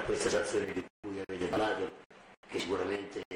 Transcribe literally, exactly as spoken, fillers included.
queste sanzioni di cui avete parlato, che sicuramente